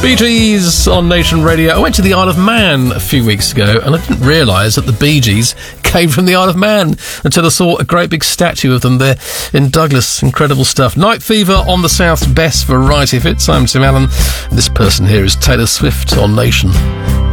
Bee Gees on Nation Radio. I went to the Isle of Man a few weeks ago and I didn't realise that the Bee Gees came from the Isle of Man until I saw a great big statue of them there in Douglas. Incredible stuff. Night Fever on the South's best variety hits. I'm Tim Allen. This person here is Taylor Swift on Nation.